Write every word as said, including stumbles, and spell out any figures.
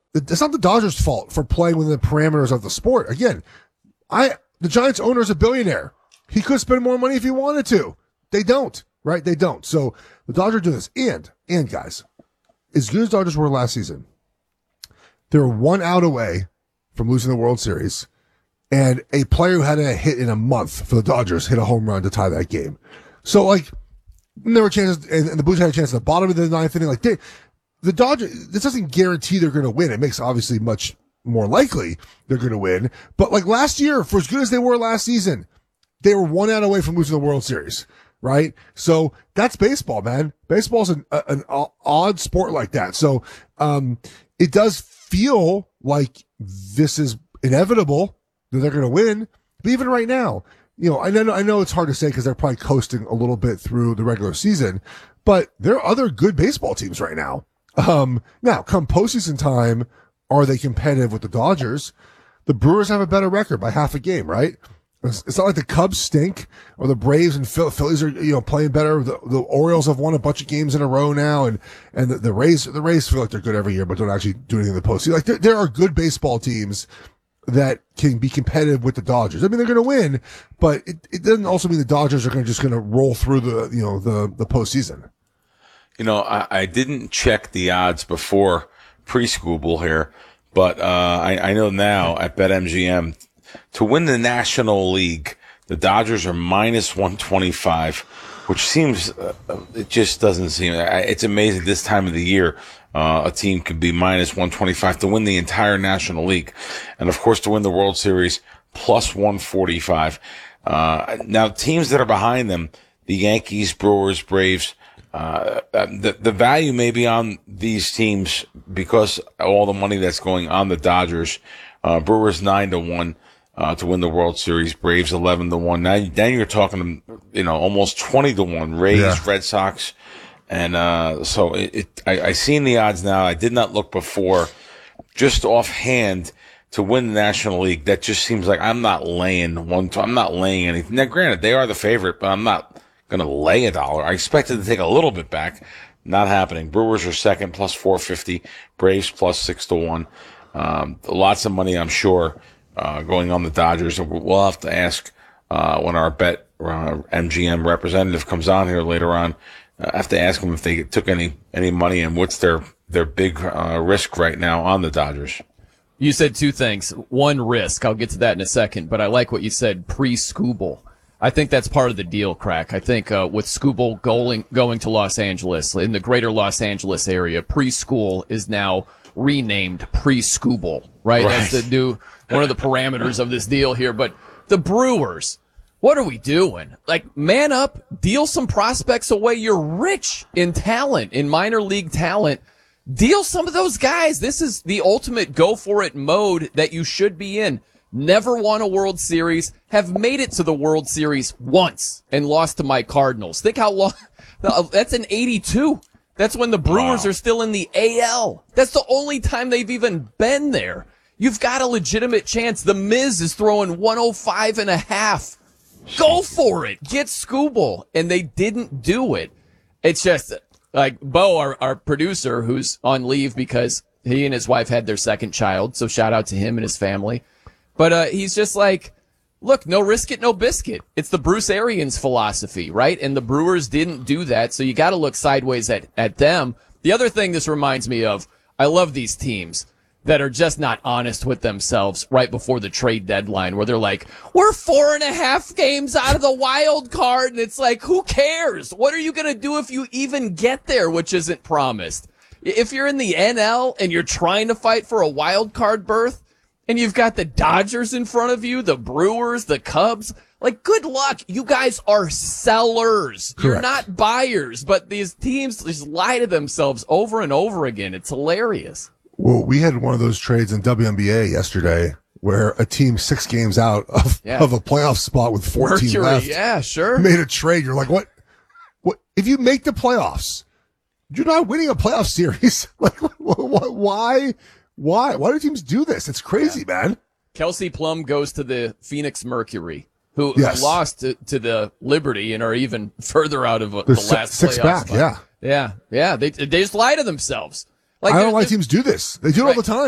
it's not the Dodgers' fault for playing within the parameters of the sport. Again, I the Giants owner is a billionaire. He could spend more money if he wanted to. They don't, right? They don't. So the Dodgers do this. And, and guys, as good as Dodgers were last season, they're one out away from losing the World Series. And a player who had a hit in a month for the Dodgers hit a home run to tie that game. So, like, there were chances, and, and the Blues had a chance at the bottom of the ninth inning. Like, they, the Dodgers, this doesn't guarantee they're going to win. It makes obviously much more likely they're going to win. But, like, last year, for as good as they were last season, they were one out away from losing the World Series, right? So, that's baseball, man. Baseball's an, an odd sport like that. So, um, it does feel like this is inevitable that they're going to win. But even right now, you know, I know, I know it's hard to say because they're probably coasting a little bit through the regular season, but there are other good baseball teams right now. Um, now, come postseason time, are they competitive with the Dodgers? The Brewers have a better record by half a game, right? It's, it's not like the Cubs stink or the Braves and Phil, Phillies are, you know, playing better. The, the Orioles have won a bunch of games in a row now, and, and the, the Rays, the Rays feel like they're good every year, but don't actually do anything in the postseason. Like, there, there are good baseball teams that can be competitive with the Dodgers. I mean, they're going to win, but it, it doesn't also mean the Dodgers are going to just going to roll through the, you know, the, the postseason. You know, I, I didn't check the odds before pre-Scooble here, but, uh, I, I know now at BetMGM to win the National League, the Dodgers are minus one twenty-five, which seems, uh, it just doesn't seem, it's amazing this time of the year. Uh, a team could be minus one twenty-five to win the entire National League. And of course, to win the World Series, plus one forty-five. Uh, now teams that are behind them, the Yankees, Brewers, Braves, uh, the, the value may be on these teams because all the money that's going on the Dodgers. Uh, Brewers nine to one, uh, to win the World Series, Braves eleven to one. Now, then you're talking, you know, almost twenty to one, Rays, yeah. Red Sox. And, uh, so it, it I, I seen the odds now. I did not look before. Just offhand to win the National League, that just seems like I'm not laying one, I'm not laying anything. Now, granted, they are the favorite, but I'm not going to lay a dollar. I expected to take a little bit back. Not happening. Brewers are second, plus four fifty. Braves plus six to one. Um, lots of money, I'm sure, uh, going on the Dodgers. We'll have to ask, uh, when our bet, uh, M G M representative comes on here later on. I have to ask them if they took any, any money and what's their, their big, uh, risk right now on the Dodgers. You said two things. One, risk. I'll get to that in a second, but I like what you said, pre-Scooble. I think that's part of the deal, Crack. I think, uh, with Scooble going, going to Los Angeles, in the greater Los Angeles area, preschool is now renamed pre-Scooble, right? right? That's the new, one of the parameters of this deal here. But the Brewers, what are we doing? Like, man up, deal some prospects away. You're rich in talent, in minor league talent. Deal some of those guys. This is the ultimate go for it mode that you should be in. Never won a World Series, have made it to the World Series once and lost to my Cardinals. Think how long, that's in eighty-two. That's when the Brewers wow. are still in the A L. That's the only time they've even been there. You've got a legitimate chance. The Miz is throwing one oh five and a half. Go for it. Get Scooble. And they didn't do it. It's just like Bo, our, our producer, who's on leave because he and his wife had their second child. So shout out to him and his family. But uh, he's just like, look, no risk it, no biscuit. It's the Bruce Arians philosophy, right? And the Brewers didn't do that. So you got to look sideways at, at them. The other thing this reminds me of, I love these teams that are just not honest with themselves right before the trade deadline, where they're like, we're four and a half games out of the wild card. And it's like, who cares? What are you going to do if you even get there, which isn't promised? If you're in the N L and you're trying to fight for a wild card berth and you've got the Dodgers in front of you, the Brewers, the Cubs, like, good luck. You guys are sellers. Correct. You're not buyers, but these teams just lie to themselves over and over again. It's hilarious. Well, we had one of those trades in W N B A yesterday where a team six games out of, yeah. of a playoff spot with fourteen Mercury, left. Yeah, sure. Made a trade. You're like, what? What? If you make the playoffs, you're not winning a playoff series. Like, why? Why? Why do teams do this? It's crazy, yeah. man. Kelsey Plum goes to the Phoenix Mercury, who, yes. who lost to, to the Liberty and are even further out of uh, the last six playoff back. spot. Yeah, yeah, yeah. They they just lie to themselves. Like, I don't know why teams do this. They do it right. all the time.